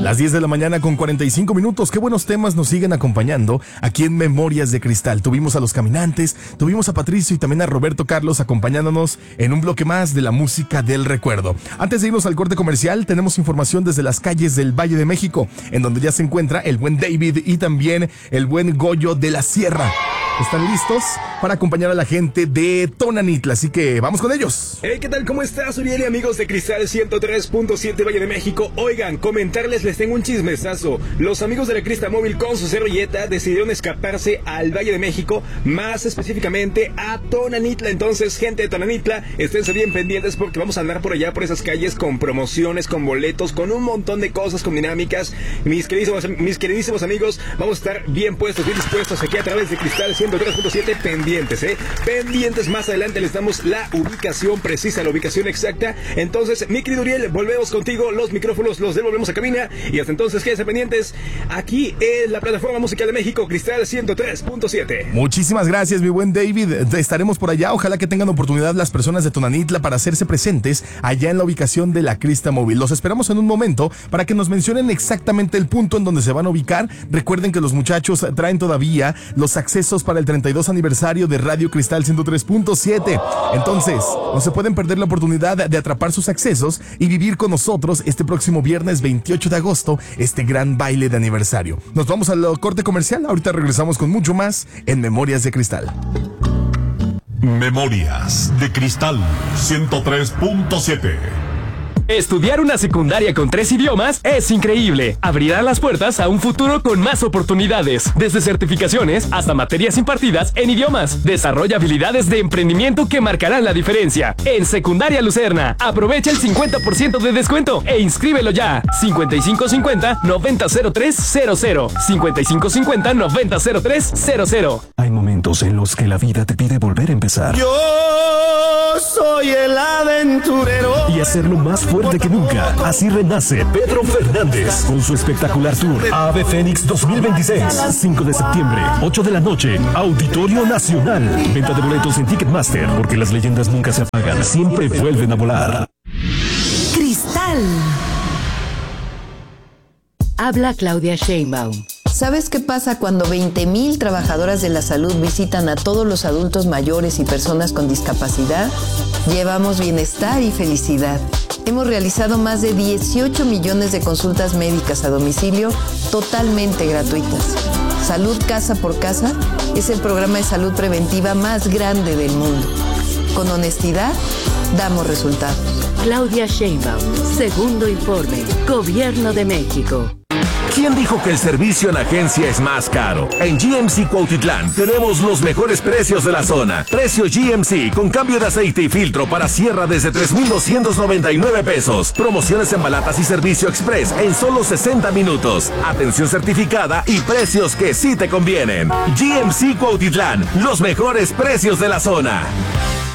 Las 10 de la mañana con 45 minutos. Qué buenos temas nos siguen acompañando aquí en Memorias de Cristal. Tuvimos a Los Caminantes, tuvimos a Patricio y también a Roberto Carlos acompañándonos en un bloque más de la música del recuerdo. Antes de irnos al corte comercial, tenemos información desde las calles del Valle de México, en donde ya se encuentra el buen David y también el buen Goyo de la Sierra. Están listos para acompañar a la gente de Tonanitla, así que vamos con ellos. Hey, ¿qué tal? ¿Cómo estás, Uriel y amigos de Cristal 103.7 Valle de México? Oigan, comentarles, les tengo un chismesazo. Los amigos de la Crista Móvil con su servilleta decidieron escaparse al Valle de México, más específicamente a Tonanitla. Entonces, gente de Tonanitla, esténse bien pendientes porque vamos a andar por allá, por esas calles, con promociones, con boletos, con un montón de cosas, con dinámicas. Mis queridísimos amigos, vamos a estar bien puestos, bien dispuestos aquí a través de Cristal 103.7, pendientes, pendientes. Más adelante les damos la ubicación precisa, la ubicación exacta. Entonces, mi querido Uriel, volvemos contigo, los micrófonos los devolvemos a cabina y hasta entonces quédense pendientes aquí en la plataforma musical de México, Cristal 103.7. Muchísimas gracias, mi buen David. Estaremos por allá. Ojalá que tengan oportunidad las personas de Tonanitla para hacerse presentes allá en la ubicación de la Crista Móvil. Los esperamos en un momento para que nos mencionen exactamente el punto en donde se van a ubicar. Recuerden que los muchachos traen todavía los accesos para el 32 aniversario de Radio Cristal 103.7. Entonces, no se pueden perder la oportunidad de atrapar sus accesos y vivir con nosotros este próximo viernes 28 de agosto este gran baile de aniversario. Nos vamos al corte comercial. Ahorita regresamos con mucho más en Memorias de Cristal. Memorias de Cristal 103.7. Estudiar una secundaria con 3 idiomas es increíble. Abrirá las puertas a un futuro con más oportunidades, desde certificaciones hasta materias impartidas en idiomas. Desarrolla habilidades de emprendimiento que marcarán la diferencia. En Secundaria Lucerna, aprovecha el 50% de descuento e inscríbelo ya. 5550-900300. 5550-900300. Hay momentos en los que la vida te pide volver a empezar. Yo soy el aventurero. Y hacerlo más fuerte que nunca. Así renace Pedro Fernández con su espectacular tour Ave Fénix 2026. 5 de septiembre, 8 de la noche, Auditorio Nacional. Venta de boletos en Ticketmaster, porque las leyendas nunca se apagan, siempre vuelven a volar. Cristal. Habla Claudia Sheinbaum. ¿Sabes qué pasa cuando 20,000 trabajadoras de la salud visitan a todos los adultos mayores y personas con discapacidad? Llevamos bienestar y felicidad. Hemos realizado más de 18 millones de consultas médicas a domicilio totalmente gratuitas. Salud Casa por Casa es el programa de salud preventiva más grande del mundo. Con honestidad, damos resultados. Claudia Sheinbaum, segundo informe, Gobierno de México. ¿Quién dijo que el servicio en agencia es más caro? En GMC Cuautitlán tenemos los mejores precios de la zona. Precio GMC con cambio de aceite y filtro para sierra desde 3,299 pesos. Promociones en balatas y servicio express en solo 60 minutos. Atención certificada y precios que sí te convienen. GMC Cuautitlán, los mejores precios de la zona.